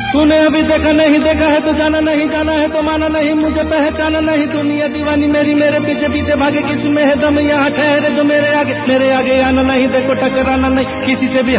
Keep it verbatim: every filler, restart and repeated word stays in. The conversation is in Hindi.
तूने अभी देखा नहीं देखा है तो जाना नहीं, जाना है तो माना नहीं, मुझे पहचाना नहीं। दुनिया दीवानी मेरी मेरे पीछे पीछे भागे, किसी में है दम यहाँ ठहरे जो मेरे आगे, मेरे आगे आना नहीं, देखो टकराना नहीं किसी से भी।